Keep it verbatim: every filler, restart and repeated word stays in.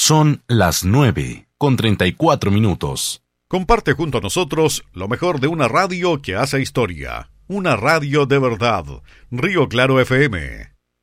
Son las nueve con treinta y cuatro minutos. Comparte junto a nosotros lo mejor de una radio que hace historia. Una radio de verdad. Río Claro F M.